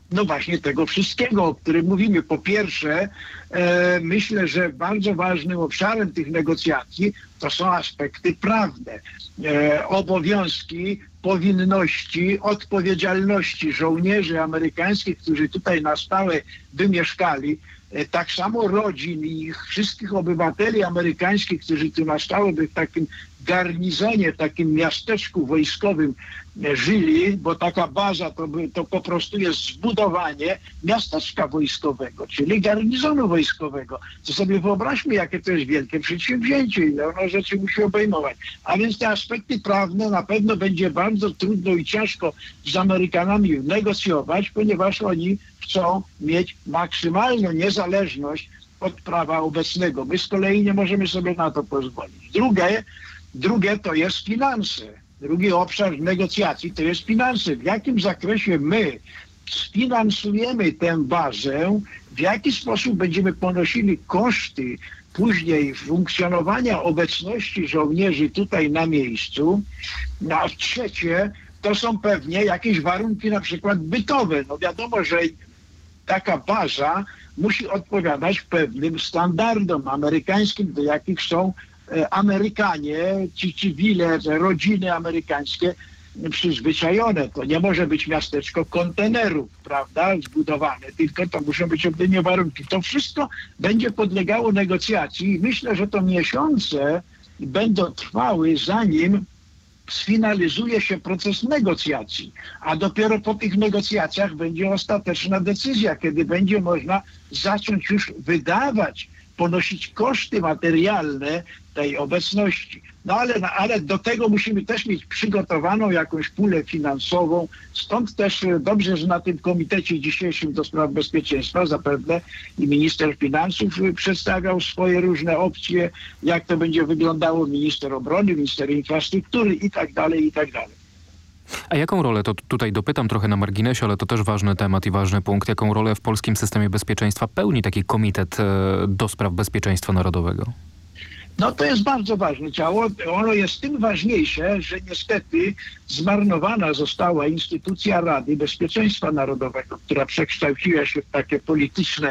No właśnie tego wszystkiego, o którym mówimy. Po pierwsze, myślę, że bardzo ważnym obszarem tych negocjacji to są aspekty prawne. Obowiązki, powinności, odpowiedzialności żołnierzy amerykańskich, którzy tutaj na stałe wymieszkali, tak samo rodzin i ich wszystkich obywateli amerykańskich, którzy tu na stałe by w takim garnizonie, w takim miasteczku wojskowym żyli, bo taka baza to po prostu jest zbudowanie miasteczka wojskowego, czyli garnizonu wojskowego. To sobie wyobraźmy, jakie to jest wielkie przedsięwzięcie, ile ono rzeczy musi obejmować. A więc te aspekty prawne na pewno będzie bardzo trudno i ciężko z Amerykanami negocjować, ponieważ oni chcą mieć maksymalną niezależność od prawa obecnego. My z kolei nie możemy sobie na to pozwolić. Drugie to jest finanse. Drugi obszar negocjacji to jest finanse. W jakim zakresie my sfinansujemy tę bazę, w jaki sposób będziemy ponosili koszty później funkcjonowania obecności żołnierzy tutaj na miejscu. No a trzecie to są pewnie jakieś warunki na przykład bytowe. No wiadomo, że taka baza musi odpowiadać pewnym standardom amerykańskim, do jakich są Amerykanie, ci cywile, rodziny amerykańskie przyzwyczajone. To nie może być miasteczko kontenerów, prawda, zbudowane, tylko to muszą być odpowiednie warunki. To wszystko będzie podlegało negocjacji i myślę, że to miesiące będą trwały, zanim sfinalizuje się proces negocjacji, a dopiero po tych negocjacjach będzie ostateczna decyzja, kiedy będzie można zacząć już wydawać, ponosić koszty materialne tej obecności. No ale do tego musimy też mieć przygotowaną jakąś pulę finansową. Stąd też dobrze, że na tym komitecie dzisiejszym do spraw bezpieczeństwa zapewne i minister finansów przedstawiał swoje różne opcje, jak to będzie wyglądało, minister obrony, minister infrastruktury i tak dalej, i tak dalej. A jaką rolę, to tutaj dopytam trochę na marginesie, ale to też ważny temat i ważny punkt, jaką rolę w polskim systemie bezpieczeństwa pełni taki komitet do spraw bezpieczeństwa narodowego? No to jest bardzo ważne ciało. Ono jest tym ważniejsze, że niestety zmarnowana została instytucja Rady Bezpieczeństwa Narodowego, która przekształciła się w takie polityczne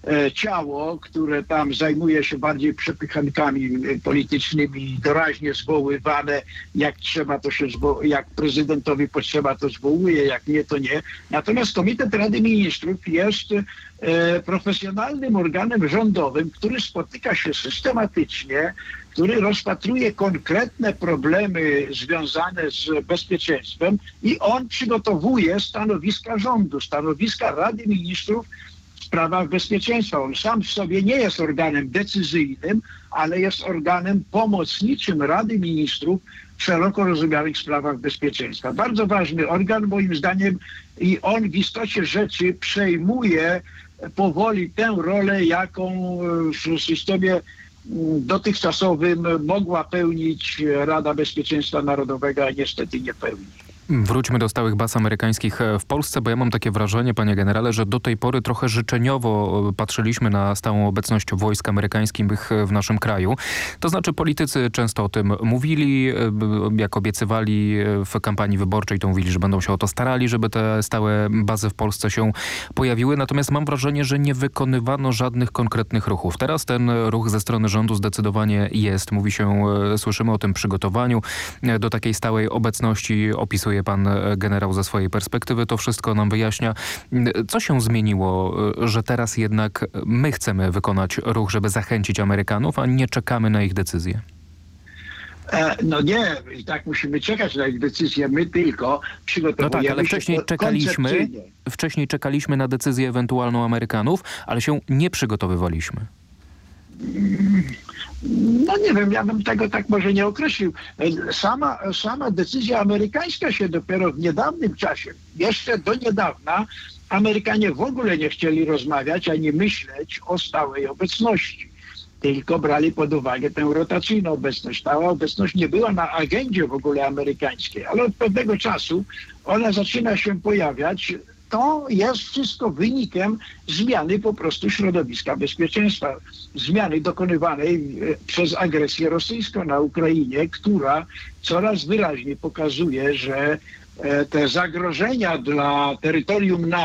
ciało, które tam zajmuje się bardziej przepychankami politycznymi, doraźnie zwoływane, jak trzeba to się jak prezydentowi potrzeba to zwołuje, jak nie to nie. Natomiast Komitet Rady Ministrów jest profesjonalnym organem rządowym, który spotyka się systematycznie, który rozpatruje konkretne problemy związane z bezpieczeństwem i on przygotowuje stanowiska rządu, stanowiska Rady Ministrów w sprawach bezpieczeństwa. On sam w sobie nie jest organem decyzyjnym, ale jest organem pomocniczym Rady Ministrów w szeroko rozumianych sprawach bezpieczeństwa. Bardzo ważny organ moim zdaniem i on w istocie rzeczy przejmuje powoli tę rolę, jaką w systemie dotychczasowym mogła pełnić Rada Bezpieczeństwa Narodowego, a niestety nie pełni. Wróćmy do stałych baz amerykańskich w Polsce, bo ja mam takie wrażenie, panie generale, że do tej pory trochę życzeniowo patrzyliśmy na stałą obecność wojsk amerykańskich w naszym kraju. To znaczy politycy często o tym mówili, jak obiecywali w kampanii wyborczej, to mówili, że będą się o to starali, żeby te stałe bazy w Polsce się pojawiły. Natomiast mam wrażenie, że nie wykonywano żadnych konkretnych ruchów. Teraz ten ruch ze strony rządu zdecydowanie jest. Słyszymy o tym przygotowaniu do takiej stałej obecności, opisuje pan generał ze swojej perspektywy, to wszystko nam wyjaśnia. Co się zmieniło, że teraz jednak my chcemy wykonać ruch, żeby zachęcić Amerykanów, a nie czekamy na ich decyzję? No nie, i tak musimy czekać na ich decyzję, my tylko przygotowujemy. No tak, ale wcześniej czekaliśmy na decyzję ewentualną Amerykanów, ale się nie przygotowywaliśmy. No nie wiem, ja bym tego tak może nie określił. Sama decyzja amerykańska się dopiero w niedawnym czasie, jeszcze do niedawna, Amerykanie w ogóle nie chcieli rozmawiać ani myśleć o stałej obecności. Tylko brali pod uwagę tę rotacyjną obecność. Ta obecność nie była na agendzie w ogóle amerykańskiej, ale od pewnego czasu ona zaczyna się pojawiać. To jest wszystko wynikiem zmiany po prostu środowiska bezpieczeństwa. Zmiany dokonywanej przez agresję rosyjską na Ukrainie, która coraz wyraźniej pokazuje, że te zagrożenia dla terytorium NATO